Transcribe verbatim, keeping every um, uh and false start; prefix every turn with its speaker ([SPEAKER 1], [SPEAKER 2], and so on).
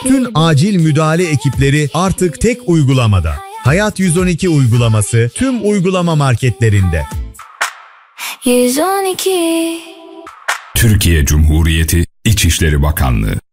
[SPEAKER 1] Bütün acil müdahale ekipleri artık tek uygulamada. Hayat yüz on iki uygulaması tüm uygulama marketlerinde.
[SPEAKER 2] yüz on iki
[SPEAKER 3] Türkiye Cumhuriyeti İçişleri Bakanlığı.